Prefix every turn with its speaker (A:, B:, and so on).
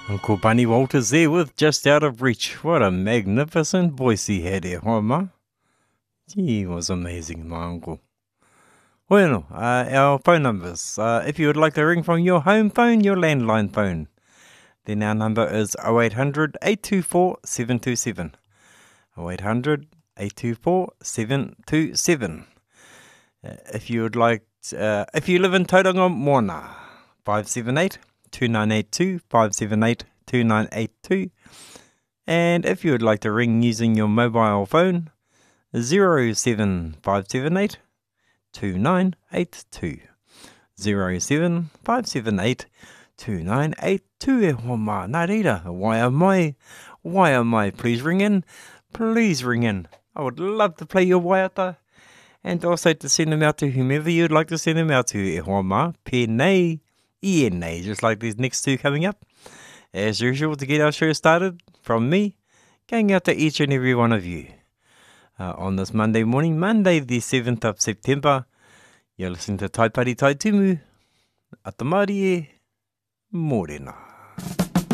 A: Uncle Bunny Walters there with Just Out of Reach. What a magnificent voice he had there, huh, ma? He was amazing, my uncle. Well, our phone numbers. If you would like to ring from your home phone, your landline phone, then our number is 0800 824 727. 0800 824 727. If you would like, if you live in Tauranga Moana, 578 2982 578 2982. And if you would like to ring using your mobile phone, 07578 2982. 07578 2982. E hoa mā, nā reira, wai am I? Please ring in. Please ring in. I would love to play your waiata. And also to send them out to whomever you'd like to send them out to. E hoa mā, pēnei, ienei, just like these next two coming up. As usual, to get our show started, from me, going out to each and every one of you. On this Monday morning, Monday the 7th of September, you're listening to Tai Pari Tai Tumu, Ata Mārie, Mōrena.